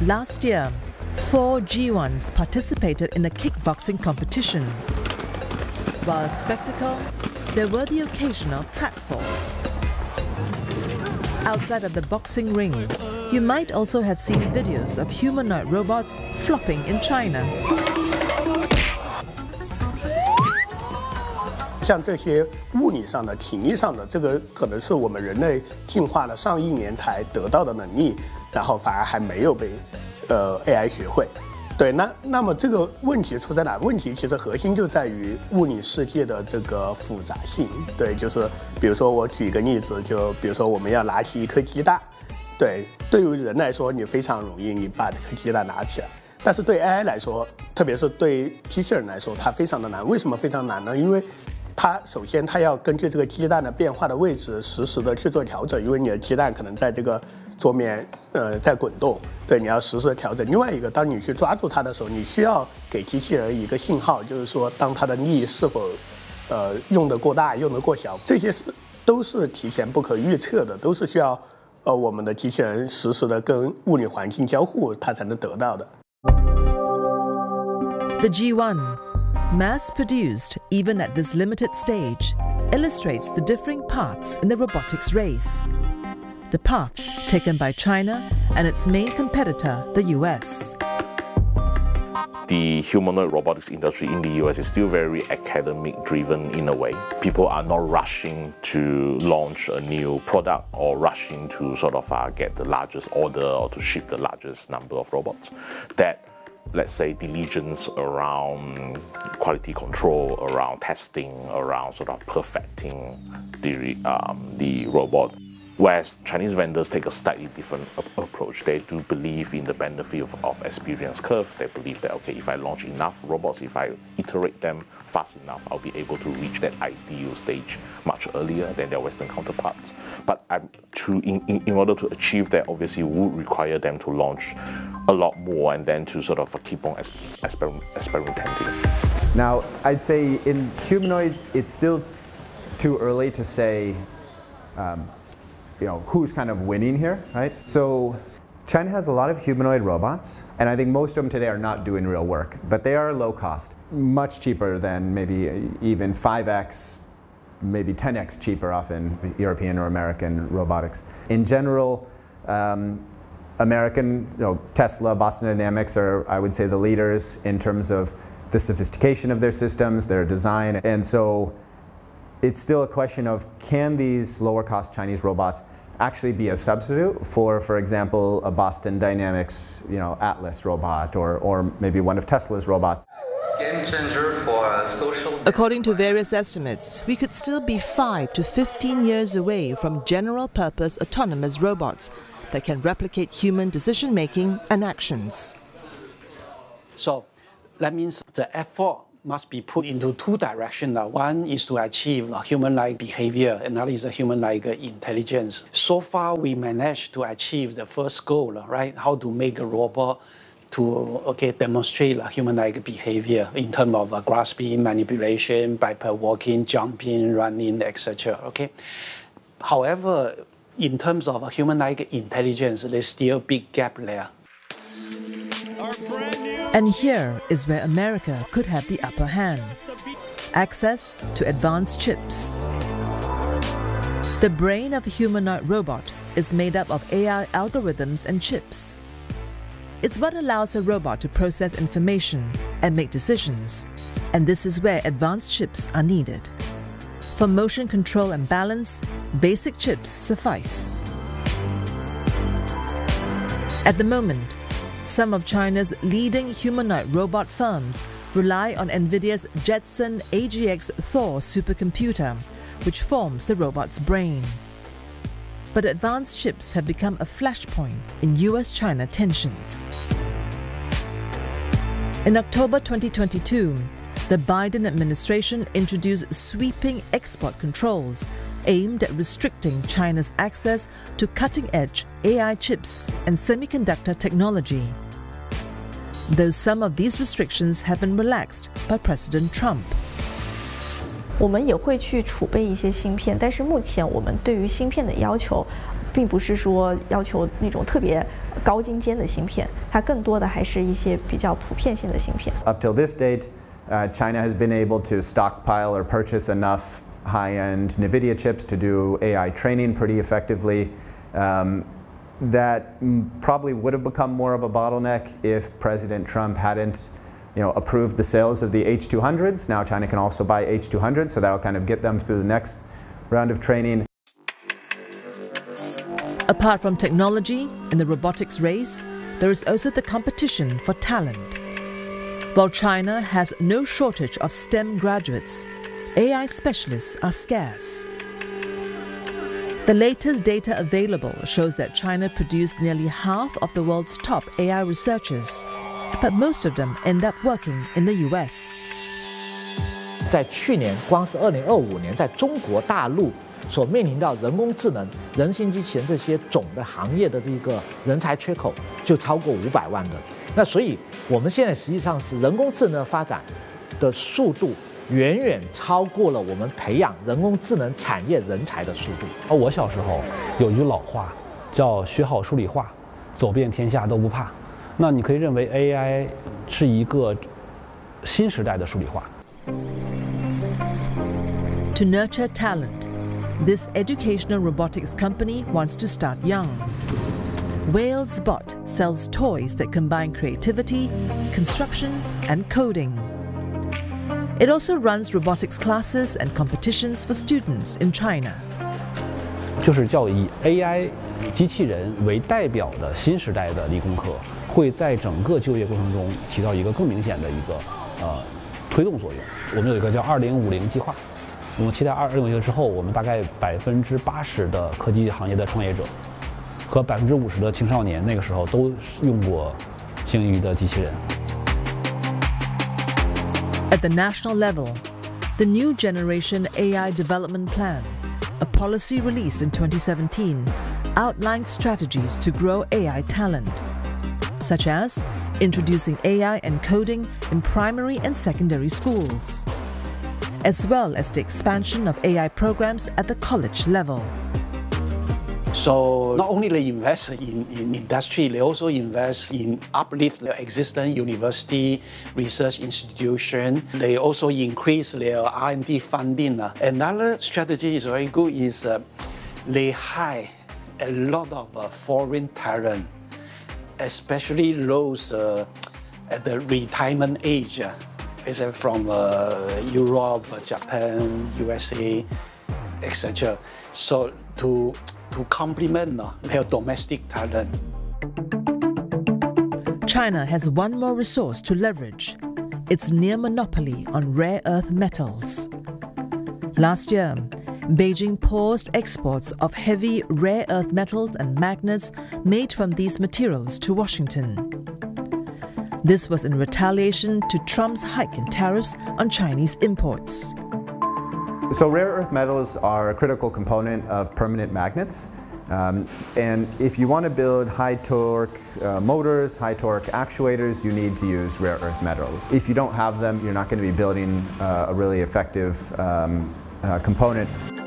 Last year, 4 G1s participated in a kickboxing competition. While a spectacle, there were the occasional pratfalls. Outside of the boxing ring, you might also have seen videos of humanoid robots flopping in China. 像这些物理上的、体力上的，这个可能是我们人类进化了上亿年才得到的能力，然后反而还没有被AI 学会。对，那么这个问题出在哪？问题其实核心就在于物理世界的这个复杂性。对，就是比如说我举一个例子，就比如说我们要拿起一颗鸡蛋，对于人来说你非常容易，你把这颗鸡蛋拿起来。但是对 AI 来说，特别是对机器人来说，它非常的难。为什么非常难呢？因为它首先它要根据这个鸡蛋的变化的位置实时的去做调整，因为你的鸡蛋可能在这个桌面在滚动，对，你要实时的调整。另外一个，当你去抓住它的时候，你需要给机器人一个信号，就是说当它的力是否用得过大、用得过小，这些都是提前不可预测的，都是需要我们的机器人实时的跟物理环境交互，它才能得到的。 The G1, mass-produced even at this limited stage, illustrates the differing paths in the robotics race. The paths taken by China and its main competitor, the US. The humanoid robotics industry in the US is still very academic-driven in a way. People are not rushing to launch a new product or rushing to sort of get the largest order or to ship the largest number of robots. That, let's say, diligence around quality control, around testing, around sort of perfecting the robot. Whereas Chinese vendors take a slightly different approach. They do believe in the benefit of experience curve. They believe that, okay, if I launch enough robots, if I iterate them fast enough, I'll be able to reach that ideal stage much earlier than their Western counterparts. But in order to achieve that, obviously, would require them to launch a lot more and then to sort of keep on experimenting. Now, I'd say in humanoids, it's still too early to say who's kind of winning here, right? So China has a lot of humanoid robots, and I think most of them today are not doing real work, but they are low cost, much cheaper than maybe even 5x, maybe 10x cheaper often European or American robotics. In general, American, Tesla, Boston Dynamics are, I would say, the leaders in terms of the sophistication of their systems, their design, and so it's still a question of, can these lower cost Chinese robots actually be a substitute for example, a Boston Dynamics, Atlas robot or maybe one of Tesla's robots. Game changer for social. According to various estimates, we could still be 5 to 15 years away from general-purpose autonomous robots that can replicate human decision-making and actions. So that means the effort must be put into two directions. One is to achieve human-like behavior, another is a human-like intelligence. So far, we managed to achieve the first goal, right? How to make a robot to demonstrate human-like behavior in terms of grasping, manipulation, biped walking, jumping, running, etc. However, in terms of human-like intelligence, there's still a big gap there. And here is where America could have the upper hand. Access to advanced chips. The brain of a humanoid robot is made up of AI algorithms and chips. It's what allows a robot to process information and make decisions, and this is where advanced chips are needed. For motion control and balance, basic chips suffice. At the moment, some of China's leading humanoid robot firms rely on NVIDIA's Jetson AGX Thor supercomputer, which forms the robot's brain. But advanced chips have become a flashpoint in US-China tensions. In October 2022, the Biden administration introduced sweeping export controls aimed at restricting China's access to cutting-edge AI chips and semiconductor technology. Though some of these restrictions have been relaxed by President Trump. 我们也会去储备一些芯片，但是目前我们对于芯片的要求并不是说要求那种特别高精尖的芯片，它更多的还是一些比较普遍性的芯片。 Up till this date, China has been able to stockpile or purchase enough high-end NVIDIA chips to do AI training pretty effectively. That probably would have become more of a bottleneck if President Trump hadn't, approved the sales of the H200s. Now China can also buy H200s, so that'll kind of get them through the next round of training. Apart from technology in the robotics race, there is also the competition for talent. While China has no shortage of STEM graduates, AI specialists are scarce. The latest data available shows that China produced nearly half of the world's top AI researchers, but most of them end up working in the US. 在去年，光是2025年，在中国大陆所面临到人工智能、人形机器人这些总的行业的这个人才缺口就超过500万人。那所以，我们现在实际上是人工智能发展的速度远远超过了我们培养人工智能产业人才的速度。 我小时候有一句老话，叫“学好数理化，走遍天下都不怕”。那你可以认为 AI 是一个新时代的数理化。 To nurture talent, this educational robotics company wants to start young. Wales Bot sells toys that combine creativity, construction, and coding. It also runs robotics classes and competitions for students in China. 就是叫以 AI 机器人为代表的新时代的理工科，会在整个就业过程中起到一个更明显的一个推动作用。我们有一个叫2050计划，我们期待2050之后，我们大概80%的科技行业的创业者和50%的青少年，那个时候都用过鲸鱼的机器人。 At the national level, the New Generation AI Development Plan, a policy released in 2017, outlined strategies to grow AI talent, such as introducing AI and coding in primary and secondary schools, as well as the expansion of AI programs at the college level. So not only they invest in industry, they also invest in uplift the existing university research institution. They also increase their R&D funding. Another strategy is very good is they hire a lot of foreign talent, especially those at the retirement age, from Europe, Japan, USA, etc. So to complement their domestic talent. China has one more resource to leverage: its near monopoly on rare earth metals. Last year, Beijing paused exports of heavy rare earth metals and magnets made from these materials to Washington. This was in retaliation to Trump's hike in tariffs on Chinese imports. So rare earth metals are a critical component of permanent magnets. And if you want to build high torque motors, high torque actuators, you need to use rare earth metals. If you don't have them, you're not going to be building a really effective component.